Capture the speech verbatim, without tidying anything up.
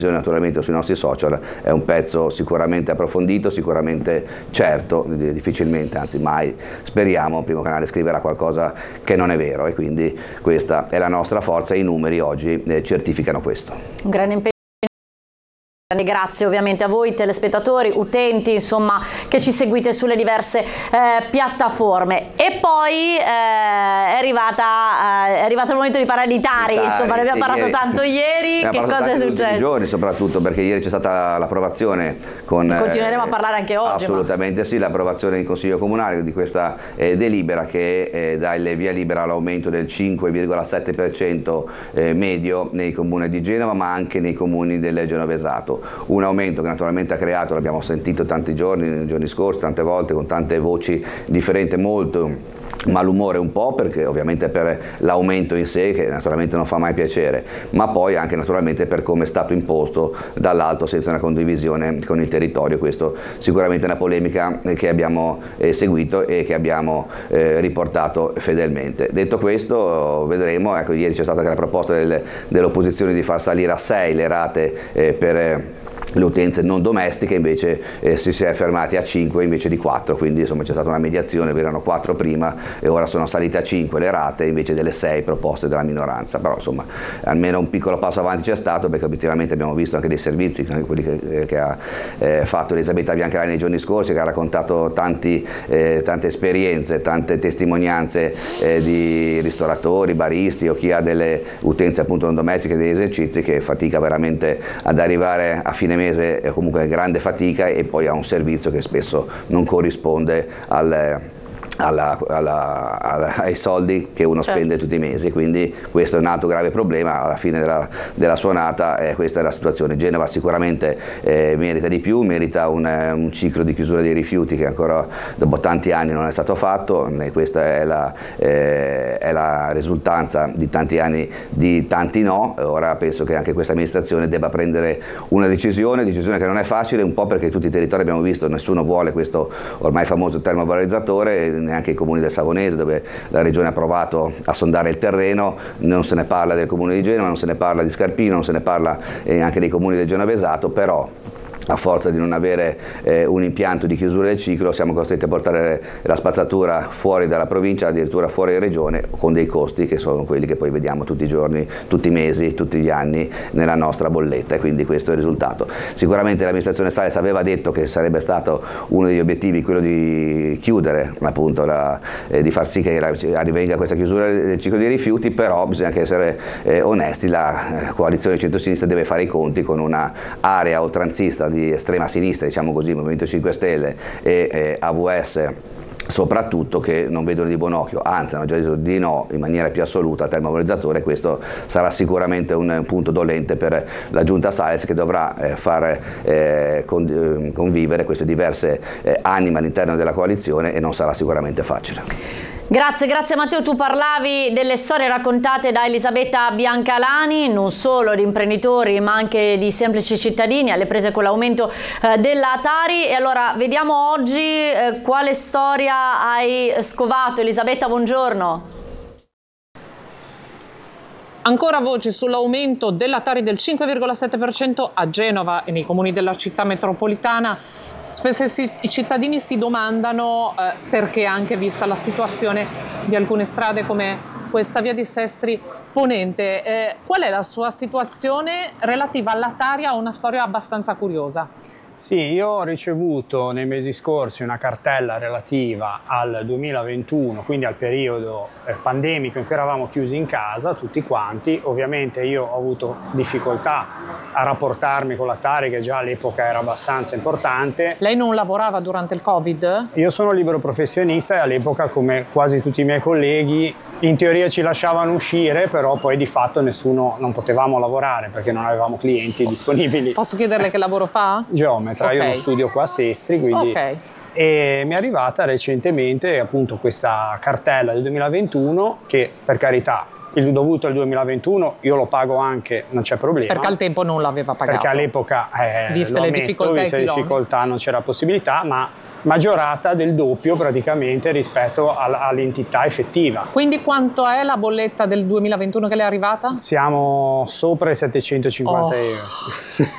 naturalmente sui nostri social è un pezzo sicuramente approfondito, sicuramente certo, difficilmente, anzi mai, speriamo, Primo Canale scriverà qualcosa che non è vero, e quindi questa è la nostra forza e i numeri oggi eh, certificano questo. Un grande impegno. Grazie ovviamente a voi telespettatori, utenti, insomma, che ci seguite sulle diverse eh, piattaforme. E poi eh, è, arrivata, eh, è arrivato il momento di parlare di Tari, Tari insomma, ne abbiamo sì, parlato ieri, tanto ieri, che cosa è successo? Giorni soprattutto, perché ieri c'è stata l'approvazione con... Continueremo eh, a parlare anche oggi. Assolutamente ma... sì, l'approvazione in Consiglio Comunale di questa eh, delibera che eh, dà il via libera all'aumento del cinque virgola sette per cento eh, medio nei comuni di Genova, ma anche nei comuni del Genovesato. Un aumento che naturalmente ha creato, l'abbiamo sentito tanti giorni, nei giorni scorsi, tante volte, con tante voci differenti, molto malumore un po', perché ovviamente per l'aumento in sé, che naturalmente non fa mai piacere, ma poi anche naturalmente per come è stato imposto dall'alto senza una condivisione con il territorio. Questo sicuramente è una polemica che abbiamo eh, seguito e che abbiamo eh, riportato fedelmente. Detto questo, vedremo, ecco, ieri c'è stata anche la proposta del, dell'opposizione di far salire a sei le rate eh, per eh, le utenze non domestiche, invece eh, si, si è fermati a cinque invece di quattro, quindi insomma c'è stata una mediazione, erano quattro prima e ora sono salite a cinque le rate invece delle sei proposte della minoranza, però insomma almeno un piccolo passo avanti c'è stato, perché obiettivamente abbiamo visto anche dei servizi, anche quelli che, che ha eh, fatto Elisabetta Biancalani nei giorni scorsi, che ha raccontato tanti, eh, tante esperienze, tante testimonianze eh, di ristoratori, baristi o chi ha delle utenze appunto non domestiche, degli esercizi, che fatica veramente ad arrivare a fine mese, è comunque grande fatica, e poi ha un servizio che spesso non corrisponde al Alla, alla, alla, ai soldi che uno certo. spende tutti i mesi, quindi questo è un altro grave problema. Alla fine della, della suonata eh, questa è la situazione. Genova sicuramente eh, merita di più, merita un, un ciclo di chiusura dei rifiuti che ancora dopo tanti anni non è stato fatto, e questa è la, eh, è la risultanza di tanti anni di tanti no. Ora penso che anche questa amministrazione debba prendere una decisione, decisione che non è facile, un po' perché tutti i territori abbiamo visto, nessuno vuole questo ormai famoso termovalorizzatore, neanche i comuni del Savonese, dove la regione ha provato a sondare il terreno, non se ne parla del comune di Genova, non se ne parla di Scarpino, non se ne parla eh, anche dei comuni del Genovesato, però a forza di non avere eh, un impianto di chiusura del ciclo siamo costretti a portare la spazzatura fuori dalla provincia, addirittura fuori regione, con dei costi che sono quelli che poi vediamo tutti i giorni, tutti i mesi, tutti gli anni nella nostra bolletta, e quindi questo è il risultato. Sicuramente l'amministrazione Sales aveva detto che sarebbe stato uno degli obiettivi quello di chiudere, appunto, la, eh, di far sì che avvenga questa chiusura del ciclo dei rifiuti, però bisogna anche essere eh, onesti, la eh, coalizione centro-sinistra deve fare i conti con una area oltranzista di estrema sinistra, diciamo così, Movimento cinque Stelle e eh, A V S soprattutto, che non vedono di buon occhio, anzi hanno già detto di no in maniera più assoluta al termovalorizzatore. Questo sarà sicuramente un, un punto dolente per la giunta Sales, che dovrà eh, far eh, con, convivere queste diverse eh, anime all'interno della coalizione, e non sarà sicuramente facile. Grazie, grazie Matteo. Tu parlavi delle storie raccontate da Elisabetta Biancalani, non solo di imprenditori ma anche di semplici cittadini alle prese con l'aumento eh, della Tari. E allora vediamo oggi eh, quale storia hai scovato. Elisabetta, buongiorno. Ancora voci sull'aumento della Tari del cinque virgola sette per cento a Genova e nei comuni della città metropolitana. Spesso i cittadini si domandano eh, perché, anche vista la situazione di alcune strade come questa via di Sestri Ponente, eh, qual è la sua situazione relativa alla Tari? Ha una storia abbastanza curiosa. Sì, io ho ricevuto nei mesi scorsi una cartella relativa al duemilaventuno, quindi al periodo eh, pandemico in cui eravamo chiusi in casa tutti quanti. Ovviamente io ho avuto difficoltà a rapportarmi con la Tari, che già all'epoca era abbastanza importante. Lei non lavorava durante il Covid? Io sono libero professionista e all'epoca, come quasi tutti i miei colleghi, in teoria ci lasciavano uscire, però poi di fatto nessuno, non potevamo lavorare perché non avevamo clienti disponibili. Posso chiederle che lavoro fa? Geometra. Okay. Io ho uno studio qua a Sestri, quindi... Okay. E mi è arrivata recentemente appunto questa cartella del duemilaventuno, che per carità il dovuto al duemilaventuno io lo pago anche, non c'è problema. Perché al tempo non l'aveva pagato. Perché all'epoca, eh, viste lo le ammetto, difficoltà, viste le difficoltà non c'era possibilità, ma maggiorata del doppio praticamente rispetto all'entità effettiva. Quindi quanto è la bolletta del duemilaventuno che le è arrivata? Siamo sopra i settecentocinquanta oh. euro.